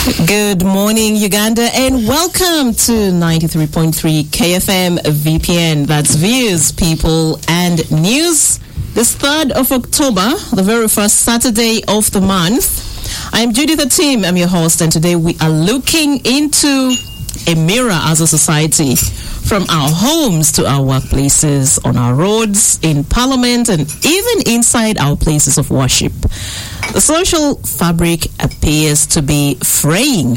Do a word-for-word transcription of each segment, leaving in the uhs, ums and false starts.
Good morning, Uganda, and welcome to ninety-three point three K F M V P N. That's Views, People and News. This third of October, the very first Saturday of the month. I'm Judith Atim, I'm your host, and today we are looking into a mirror as a society, from our homes to our workplaces, on our roads, in parliament, and even inside our places of worship. The social fabric appears to be fraying.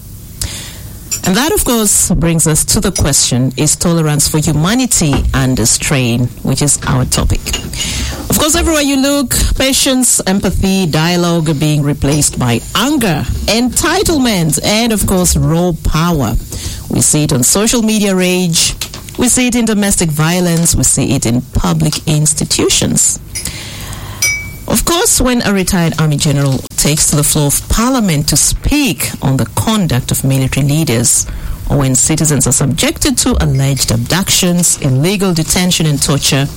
And that, of course, brings us to the question, is tolerance for humanity under strain, which is our topic. Of course, everywhere you look, patience, empathy, dialogue are being replaced by anger, entitlement, and, of course, raw power. We see it on social media rage. We see it in domestic violence. We see it in public institutions. Of course, when a retired army general takes to the floor of parliament to speak on the conduct of military leaders, or when citizens are subjected to alleged abductions, illegal detention and torture,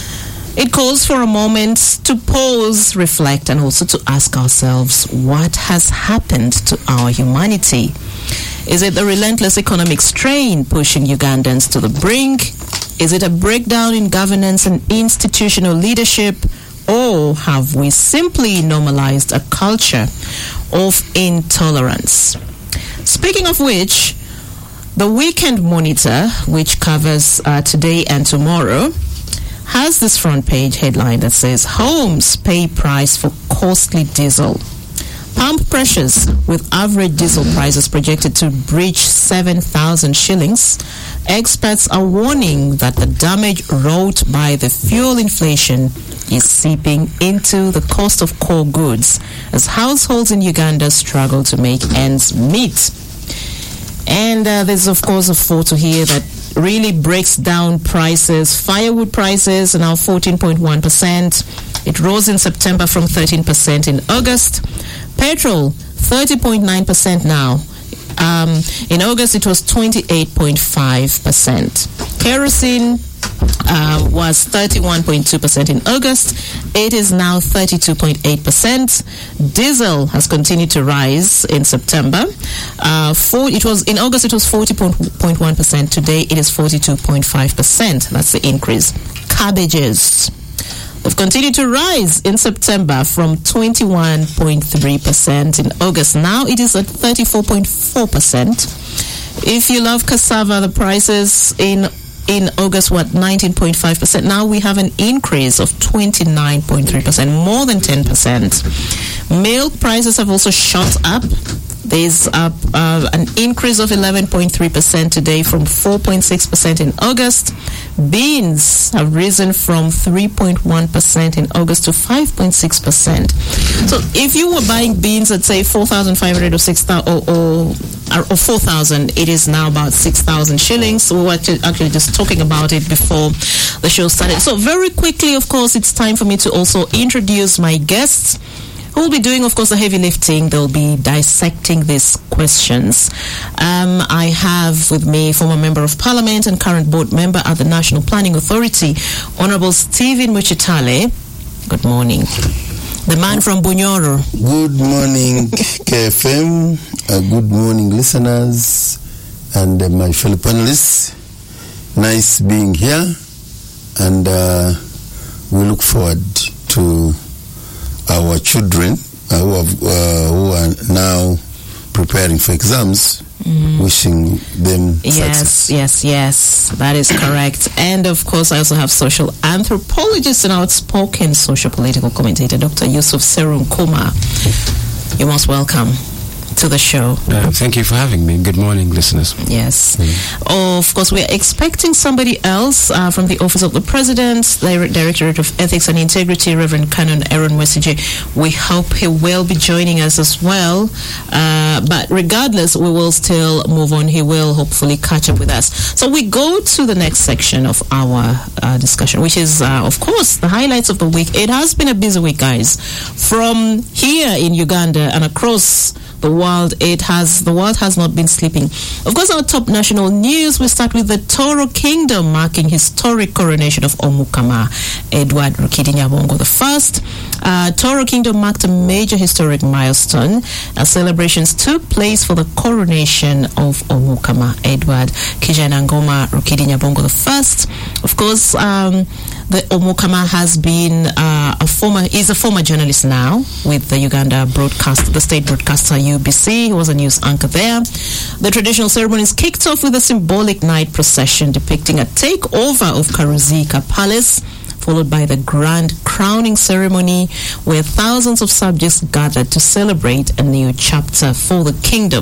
it calls for a moment to pause, reflect, and also to ask ourselves, what has happened to our humanity? Is it the relentless economic strain pushing Ugandans to the brink? Is it a breakdown in governance and institutional leadership? Or have we simply normalized a culture of intolerance? Speaking of which, the Weekend Monitor, which covers uh, today and tomorrow, has this front page headline that says, Homes pay price for costly diesel. Pump pressures, with average diesel prices projected to breach seven thousand shillings. Experts are warning that the damage wrought by the fuel inflation is seeping into the cost of core goods as households in Uganda struggle to make ends meet. And uh, there's, of course, a photo here that really breaks down prices. Firewood prices are now fourteen point one percent. It rose in September from thirteen percent in August. Petrol, thirty point nine percent now. Um, in August, it was twenty-eight point five percent. Kerosene uh, was thirty-one point two percent in August. It is now thirty-two point eight percent. Diesel has continued to rise in September. Uh, for, it was in August, it was forty point one percent. Today, it is forty-two point five percent. That's the increase. Cabbages have continued to rise in September from twenty-one point three percent in August. Now it is at thirty-four point four percent. If you love cassava, the prices in in August were nineteen point five percent. Now we have an increase of twenty-nine point three percent, more than ten percent. Milk prices have also shot up. There's uh, uh, an increase of eleven point three percent today from four point six percent in August. Beans have risen from three point one percent in August to five point six percent. So if you were buying beans at, say, four thousand five hundred or six thousand or, or, or four thousand, it is now about six thousand shillings. We were actually just talking about it before the show started. So very quickly, of course, it's time for me to also introduce my guests, who will be doing, of course, the heavy lifting. They'll be dissecting these questions. Um, I have with me former Member of Parliament and current board member at the National Planning Authority, Honorable Stephen Muchitale. Good morning. The man from Bunyoro. Good morning, K F M. Uh, good morning, listeners and uh, my fellow panelists. Nice being here, and uh, we look forward to our children uh, who, have, uh, who are now preparing for exams, mm. wishing them yes, success. Yes, yes, that is correct. And of course, I also have social anthropologist and outspoken social political commentator, Doctor Yusuf Serum Kuma. You're most welcome to the show. Uh, thank you for having me. Good morning, listeners. Yes. Mm. Oh, of course, we are expecting somebody else uh, from the Office of the President, the Directorate of Ethics and Integrity, Reverend Canon Aaron Wesije. We hope he will be joining us as well. Uh, but regardless, we will still move on. He will hopefully catch up with us. So we go to the next section of our uh, discussion, which is, uh, of course, the highlights of the week. It has been a busy week, guys. From here in Uganda and across the world, it has the world has not been sleeping. Of course, our top national news, we start with the Toro Kingdom marking historic coronation of Omukama Edward Rukidi Nyabongo the First. Uh, Toro Kingdom marked a major historic milestone as celebrations took place for the coronation of Omukama Edward Kijanangoma Rukidi Nyabongo the First. Of course, um, the Omukama has been uh, a former, is a former journalist now with the Uganda broadcast, the state broadcaster U B C. He was a news anchor there. The traditional ceremonies kicked off with a symbolic night procession depicting a takeover of Karuzika Palace, followed by the grand crowning ceremony where thousands of subjects gathered to celebrate a new chapter for the kingdom.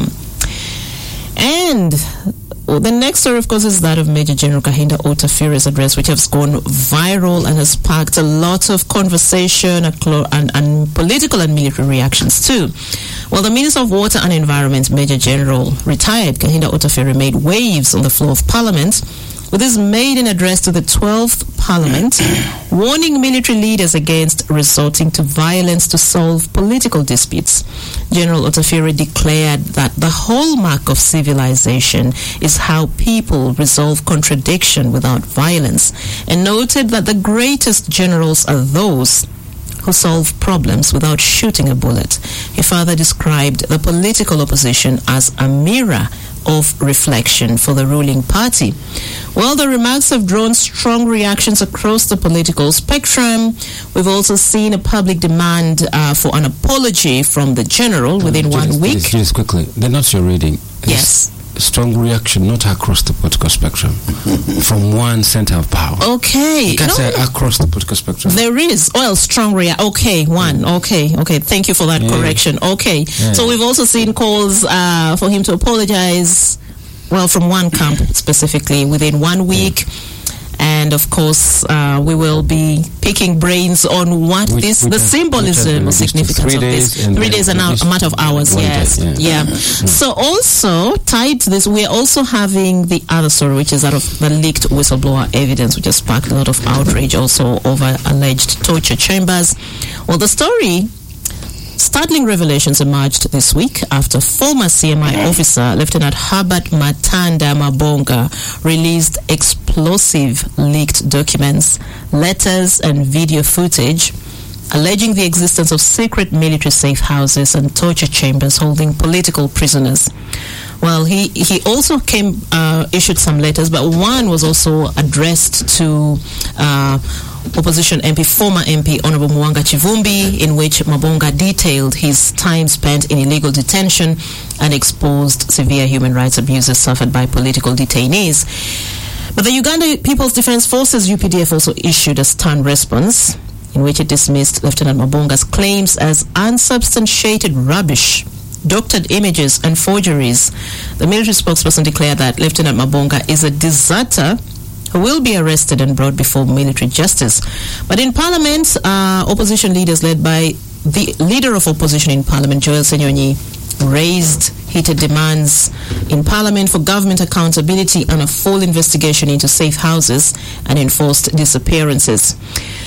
And well, the next story, of course, is that of Major General Kahinda Otafire's address, which has gone viral and has sparked a lot of conversation and, and political and military reactions too. Well, the Minister of Water and Environment, Major General retired Kahinda Otafire, made waves on the floor of Parliament with his maiden address to the twelfth Parliament, warning military leaders against resorting to violence to solve political disputes. General Otafire declared that the hallmark of civilization is how people resolve contradiction without violence, and noted that the greatest generals are those who solve problems without shooting a bullet. He further described the political opposition as a mirror of reflection for the ruling party. Well, the remarks have drawn strong reactions across the political spectrum. We've also seen a public demand uh, for an apology from the general within uh, one just, week. Just, just quickly, the notes you're reading. Yes. Strong reaction, not across the political spectrum, from one center of power. Okay. You can't no, say across the political spectrum. There is. Well, strong reaction. Okay, one. Yeah. Okay, okay. Thank you for that yeah. correction. Okay. Yeah. So we've also seen calls uh, for him to apologize, well, from one camp specifically, within one week. Yeah. And of course, uh, we will be picking brains on what which, this, which the symbolism or significance of this. Three days and a matter of hours, yes. Day, yeah. yeah. Mm. So also, tied to this, we're also having the other story, which is that of the leaked whistleblower evidence, which has sparked a lot of outrage also over alleged torture chambers. Well, the story... Startling revelations emerged this week after former C M I officer Lieutenant Herbert Matanda Mabonga released explosive leaked documents, letters and video footage alleging the existence of secret military safe houses and torture chambers holding political prisoners. Well, he, he also came uh, issued some letters, but one was also addressed to uh, opposition M P, former M P Honorable Mwanga Chivumbi, in which Mabonga detailed his time spent in illegal detention and exposed severe human rights abuses suffered by political detainees. But the Uganda People's Defence Forces, U P D F, also issued a stern response in which it dismissed Lieutenant Mabonga's claims as unsubstantiated rubbish, doctored images and forgeries. The military spokesperson declared that Lieutenant Mabonga is a deserter who will be arrested and brought before military justice. But in Parliament, uh, opposition leaders led by the leader of opposition in Parliament, Joel Senyonyi, raised heated demands in Parliament for government accountability and a full investigation into safe houses and enforced disappearances.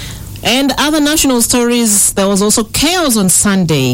And other national stories, there was also chaos on Sunday.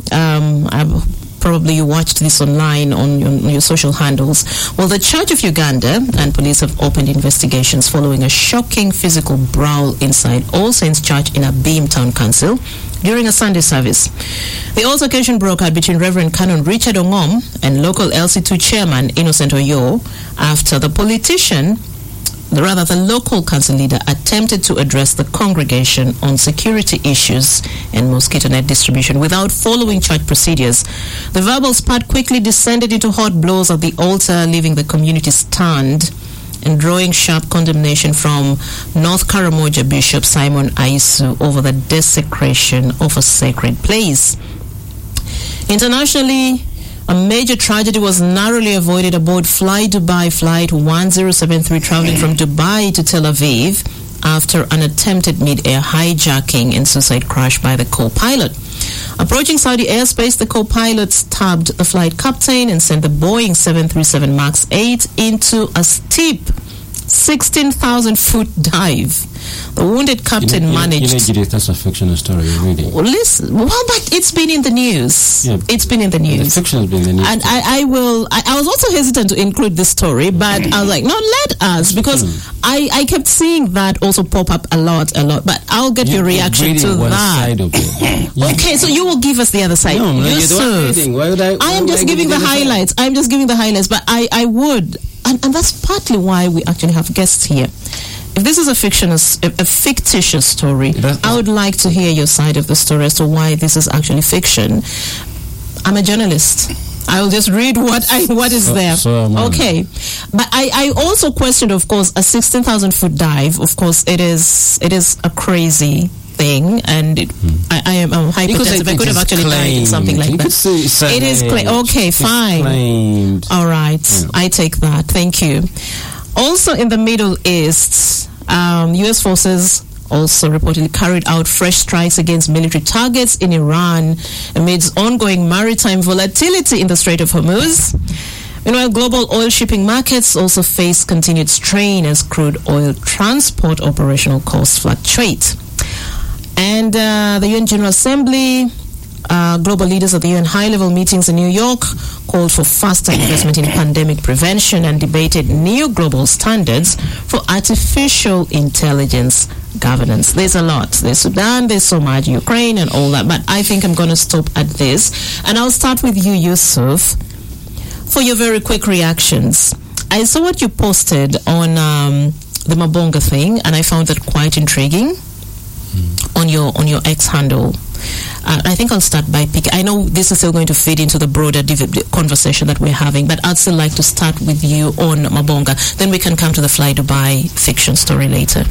Um, I've Probably you watched this online on your, on your social handles. Well, the Church of Uganda and police have opened investigations following a shocking physical brawl inside All Saints Church in Abeem Town Council during a Sunday service. The altercation broke out between Reverend Canon Richard Ongom and local L C two chairman Innocent Oyo after the politician, rather the local council leader, attempted to address the congregation on security issues and mosquito net distribution without following church procedures. The verbal spat quickly descended into hot blows at the altar, leaving the community stunned and drawing sharp condemnation from North Karamoja Bishop Simon Aisu over the desecration of a sacred place. Internationally, a major tragedy was narrowly avoided aboard Fly Dubai Flight one zero seven three traveling from Dubai to Tel Aviv after an attempted mid-air hijacking and suicide crash by the co-pilot. Approaching Saudi airspace, the co-pilot stabbed the flight captain and sent the Boeing seven thirty-seven MAX eight into a steep sixteen thousand foot dive. The wounded captain you know, managed. You know, Judith, that's a fictional story you're reading. Well, listen, well, but it's been in the news. Yeah, it's been in the news. The fiction has been in the news. And I, I will. I, I was also hesitant to include this story, but I was like, no, let us, because mm. I, I kept seeing that also pop up a lot, a lot. But I'll get you, your reaction to one that. Side of it. Okay, so you will give us the other side. No, no, Yusuf, you're the one reading. Why would I? I am just giving the highlights. I'm just giving the highlights, but I, I would, and, and that's partly why we actually have guests here. If this is a fictitious, a, a fictitious story, That's I would like to hear your side of the story as to why this is actually fiction. I'm a journalist. I will just read what I what is so, there. So okay, but I, I also questioned, of course, a sixteen thousand foot dive. Of course, it is it is a crazy thing, and it, hmm. I, I am I'm hypothetical. I could have actually claimed. died in something like you that. It is claimed. Okay, it's fine. Claimed. All right, yeah. I take that. Thank you. Also in the Middle East, um, U S forces also reportedly carried out fresh strikes against military targets in Iran amidst ongoing maritime volatility in the Strait of Hormuz. Meanwhile, global oil shipping markets also face continued strain as crude oil transport operational costs fluctuate. And uh, the U N General Assembly, uh, global leaders of the U N high-level meetings in New York called for faster investment in pandemic prevention and debated new global standards for artificial intelligence governance. There's a lot. There's Sudan, there's Somalia, Ukraine, and all that. But I think I'm going to stop at this. And I'll start with you, Yusuf, for your very quick reactions. I saw what you posted on um, the Mabonga thing, and I found that quite intriguing mm. on your on your X handle. Uh, I think I'll start by picking. I know this is still going to feed into the broader div- conversation that we're having, but I'd still like to start with you on Mabonga. Then we can come to the Fly Dubai fiction story later.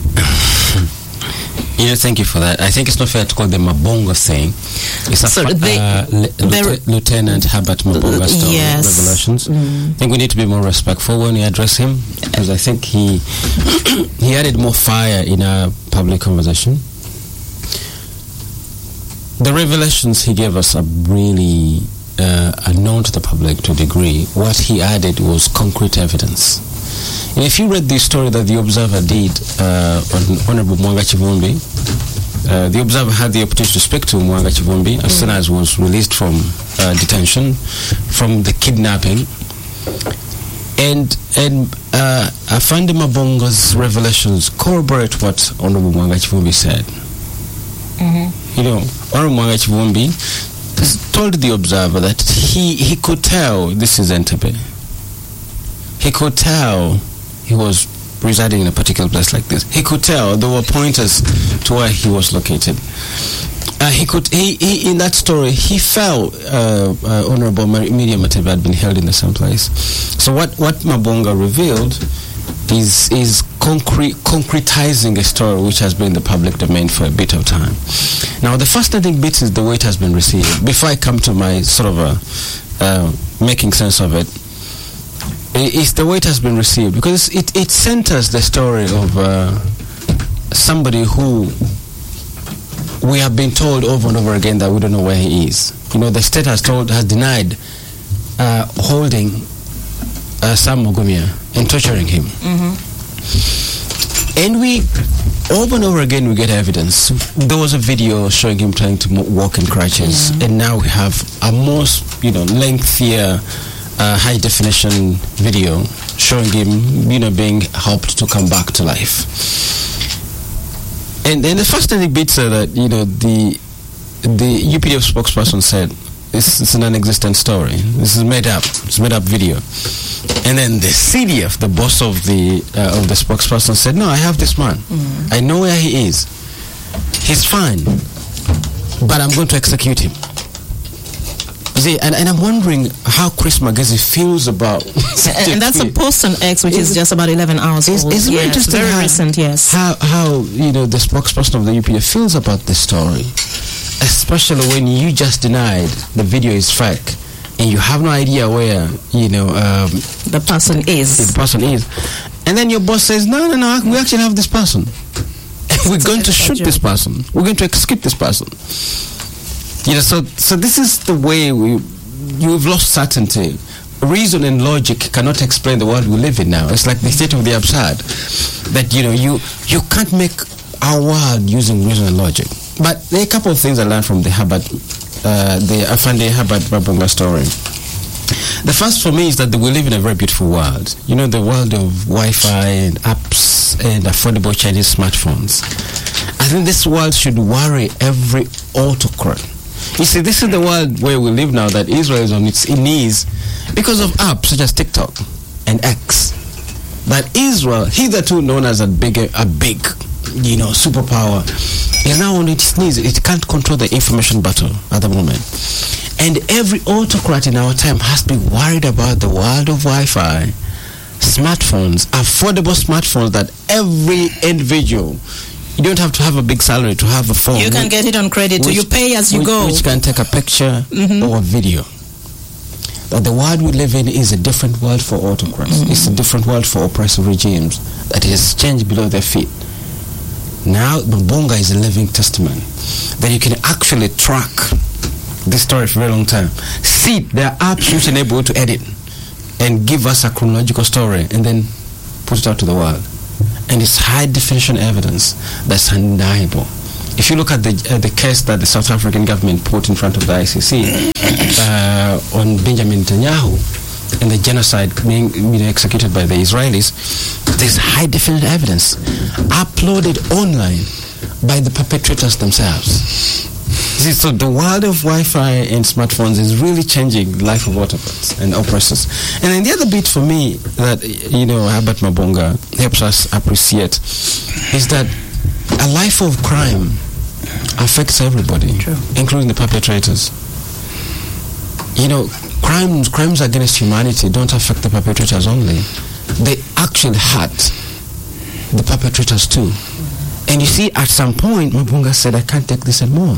You know, thank you for that. I think it's not fair to call them Mabonga thing. It's a so fa- they, uh, Lieutenant, Lieutenant Herbert Mabonga story, yes. Revelations. Mm. I think we need to be more respectful when we address him, because I think he he added more fire in our public conversation. The revelations he gave us are really uh, unknown to the public to a degree. What he added was concrete evidence. And if you read the story that the Observer did uh, on Honorable Mwanga Chivumbi, uh, the Observer had the opportunity to speak to Mwanga Chivumbi as soon as was released from uh, detention, from the kidnapping. And and uh, Afande Mabonga's revelations corroborate what Honorable Mwanga Chivumbi said. Mm-hmm. You know, Honorable Mwanga Chivumbi told the Observer that he, he could tell this is Entebbe. He could tell he was residing in a particular place like this. He could tell there were pointers to where he was located. Uh, he could. He, he in that story he felt uh, uh, Honorable Miriam Entebbe had been held in the same place. So what what Mabonga revealed is is concrete concretizing a story which has been in the public domain for a bit of time. Now the fascinating bit is the way it has been received. Before I come to my sort of a, uh, making sense of it. It's the way it has been received, because it, it centers the story of uh, somebody who we have been told over and over again that we don't know where he is. You know, the state has told, has denied uh, holding uh, Sam Mugumya and torturing him. Mm-hmm. And we, over and over again, we get evidence. There was a video showing him trying to walk in crutches, mm-hmm. and now we have a more, you know, lengthier Uh, high definition video showing him, you know, being helped to come back to life. And and the fascinating bits are that, you know, the the U P D F spokesperson said this is a non-existent story. This is made up. It's made up video. And then the C D F, the boss of the uh, of the spokesperson, said, "No, I have this man. Mm. I know where he is. He's fine, but I'm going to execute him." See, and, and I'm wondering how Chris Magezi feels about and, and that's a post on X, which is, is just about eleven hours it's, old. It's yes, interesting very how, recent, yes. How, how, you know, the spokesperson of the U P F feels about this story, especially when you just denied the video is fake and you have no idea where, you know, um, the person is. The person is. And then your boss says, no, no, no, we actually have this person. We're going to shoot this person. We're going to execute this person. You know, so so this is the way we you've lost certainty reason and logic cannot explain the world we live in now. It's like the state of the absurd. That, you know, you, you can't make our world using reason and logic. But there are a couple of things I learned from the Herbert, uh, the Afande Herbert Mabonga story. The first for me is that we live in a very beautiful world. You know, the world of Wi-Fi and apps and affordable Chinese smartphones. I think this world should worry every autocrat. You see, this is the world where we live now, that Israel is on its knees because of apps such as TikTok and X. That Israel, hitherto known as a big, a big, you know, superpower, is now on its knees. It can't control the information battle at the moment. And every autocrat in our time has to be worried about the world of Wi-Fi, smartphones, affordable smartphones that every individual, you don't have to have a big salary to have a phone. You can get it on credit, which, you pay as you which, go. Which can take a picture mm-hmm. or a video. That the world we live in is a different world for autocrats. Mm-hmm. It's a different world for oppressive regimes that has changed below their feet. Now, Mabonga is a living testament that you can actually track this story for a very long time. See, there are apps which are able to edit and give us a chronological story and then put it out to the world. And it's high definition evidence that's undeniable. If you look at the uh, the case that the South African government put in front of the I C C uh, on Benjamin Netanyahu and the genocide being you know, executed by the Israelis, there's high definition evidence uploaded online by the perpetrators themselves. See, so the world of Wi-Fi and smartphones is really changing the life of autocrats and oppressors. And then the other bit for me that, you know, Herbert Mabonga helps us appreciate is that a life of crime affects everybody, True. including the perpetrators. You know, crimes crimes against humanity don't affect the perpetrators only. They actually hurt the perpetrators too. And you see, at some point, Mabonga said, I can't take this anymore.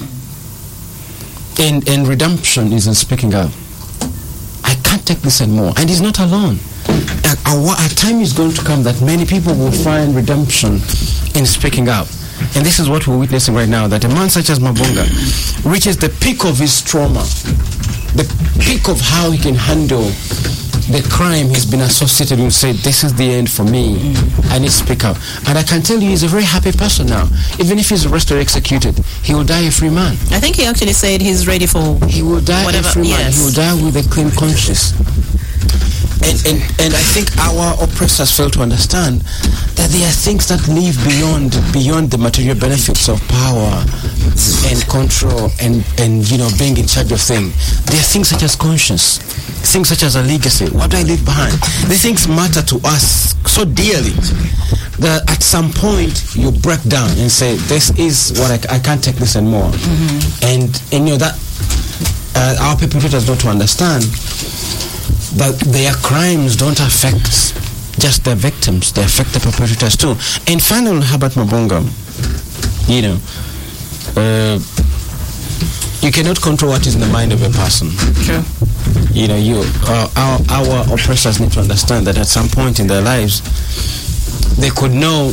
And, and redemption is in speaking up. I can't take this anymore. And he's not alone. A, a, a time is going to come that many people will find redemption in speaking up. And this is what we're witnessing right now, that a man such as Mabonga reaches the peak of his trauma, the peak of how he can handle the crime he's been associated with, say, this is the end for me. Mm. I need to speak up. And I can tell you he's a very happy person now. Even if he's arrested or executed, he will die a free man. I think he actually said he's ready for He will die whatever, a free man. yes. He will die with a clean conscience. And, and, and I think our oppressors fail to understand that there are things that live beyond beyond the material benefits of power and control and, and you know being in charge of things. There are things such as conscience, things such as a legacy. What do I leave behind? These things matter to us so dearly that at some point you break down and say, this is what I, I can't take this anymore. Mm-hmm. And, and you know that uh, our perpetrators don't understand that their crimes don't affect just their victims, they affect the perpetrators too. And finally, Herbert Mabonga, you know, uh, you cannot control what is in the mind of a person. Sure. You know, you uh, our, our oppressors need to understand that at some point in their lives, they could know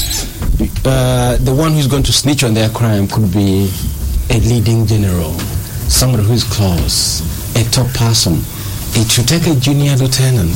uh, the one who's going to snitch on their crime could be a leading general, somebody who's close, a top person. It should take a junior lieutenant,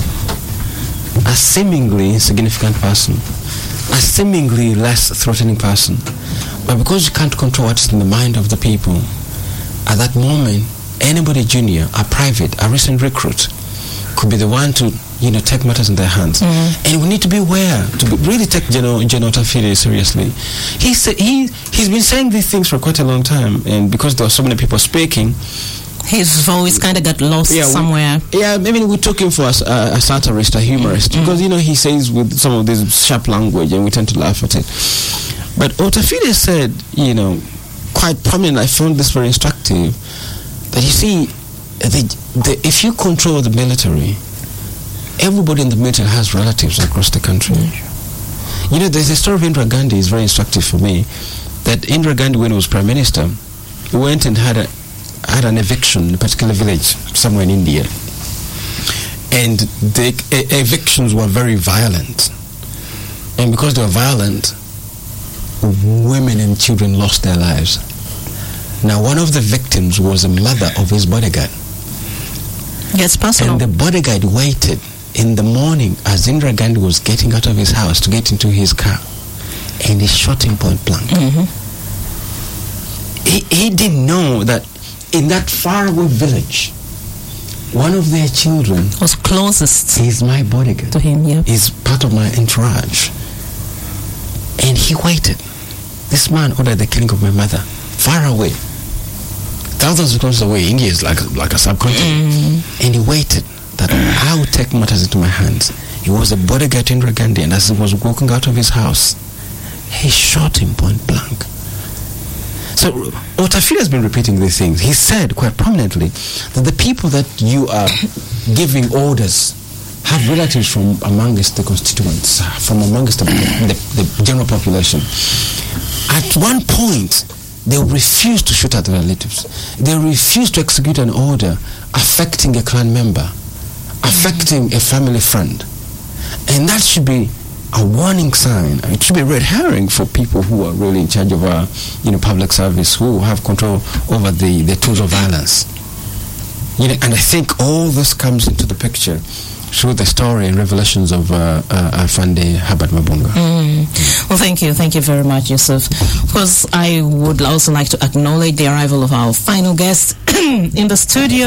a seemingly insignificant person, a seemingly less threatening person. But because you can't control what's in the mind of the people, at that moment, anybody junior, a private, a recent recruit, could be the one to, you know, take matters in their hands. Mm-hmm. And we need to be aware, to be, really take General General Tafiri seriously. He sa- he he's been saying these things for quite a long time, and because there were so many people speaking, his voice kind of got lost yeah, somewhere. We, yeah, I mean, we took him for a, a, a satirist, a humorist, mm-hmm. because, you know, he says with some of this sharp language, and we tend to laugh at it. But Otafide said, you know, quite prominent, I found this very instructive, that you see, the, the, if you control the military, everybody in the military has relatives across the country. Mm-hmm. You know, there's a story of Indira Gandhi is very instructive for me, that Indira Gandhi, when he was Prime Minister, went and had a had an eviction in a particular village somewhere in India, and the uh, evictions were very violent, and because they were violent, women and children lost their lives. Now, one of the victims was a mother of his bodyguard, Gets personal. And the bodyguard waited in the morning as Indira Gandhi was getting out of his house to get into his car, and he shot him point blank. Mm-hmm. He, he didn't know that in that faraway village, one of their children was closest is my bodyguard. to him, yeah. He's part of my entourage. And he waited. This man ordered the killing of my mother, far away. Thousands of kilometers away. India is like, like a subcontinent. Mm. And he waited that I would take matters into my hands. He was a bodyguard to Indira Gandhi, and as he was walking out of his house, he shot him point blank. So Otafiire has been repeating these things. He said quite prominently that the people that you are giving orders have relatives from amongst the constituents, from amongst the, the, the general population. At one point, they refuse to shoot at the relatives. They refuse to execute an order affecting a clan member, affecting a family friend. And that should be a warning sign. It should be a red herring for people who are really in charge of our, you know, public service, who have control over the, the tools of violence. You know, and I think all this comes into the picture through the story and revelations of uh, uh, Afande Herbert Mabunga. Mm. Well, thank you. Thank you very much, Yusuf. Of course, I would also like to acknowledge the arrival of our final guest in the studio.